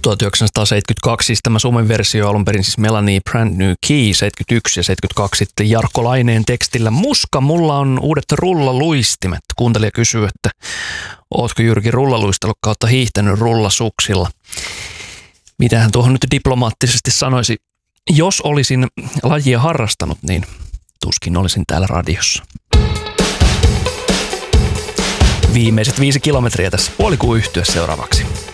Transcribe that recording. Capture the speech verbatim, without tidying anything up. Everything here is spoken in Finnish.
tuhatyhdeksänsataaseitsemänkymmentäkaksi, siis tämä Suomen versio alun perin siis Melanie Brand New Key seitsemänkymmentäyksi ja seitsemänkymmentäkaksi sitten Jarkko Laineen tekstillä. Muska, mulla on uudet rullaluistimet. Kuuntelija kysyy, että ootko Jyrki rullaluistellut kautta hiihtänyt rullasuksilla? Mitähän tuohon nyt diplomaattisesti sanoisi? Jos olisin lajia harrastanut, niin tuskin olisin täällä radiossa. Viimeiset viisi kilometriä tässä puolikuun yhtyessä seuraavaksi.